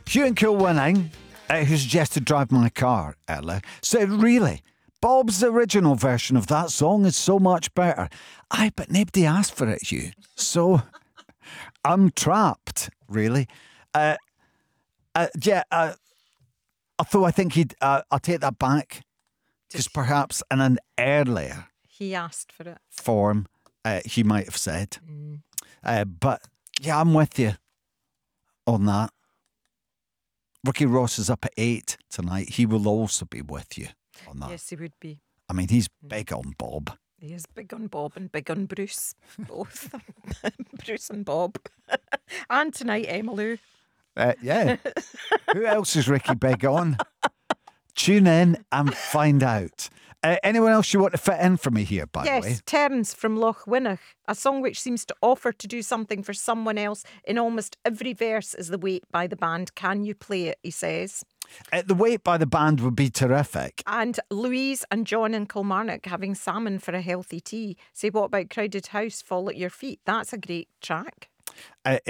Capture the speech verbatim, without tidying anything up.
Hugh and Cool Winning, uh, who suggested Drive My Car earlier, said, really, Bob's original version of that song is so much better. Aye, but nobody asked for it, Hugh. So I'm trapped, really. Uh, uh, yeah, uh, although I think he'd, uh, I'll take that back, because perhaps in an earlier He asked for it. form, uh, he might have said. Mm. Uh, but yeah, I'm with you on that. Ricky Ross is up at eight tonight. He will also be with you on that. Yes, he would be. I mean, he's big on Bob. He is big on Bob and big on Bruce. Both. Bruce and Bob. And tonight, Emmylou. Uh, yeah. Who else is Ricky big on? Tune in and find out. Uh, anyone else you want to fit in for me here, by Yes, the way? Terns from Loch Winnoch, a song which seems to offer to do something for someone else in almost every verse is The Wait by the band. Can you play it, he says. Uh, the Wait by the band would be terrific. And Louise and John in Kilmarnock, having salmon for a healthy tea, say, what about Crowded House, Fall at Your Feet? That's a great track. Uh,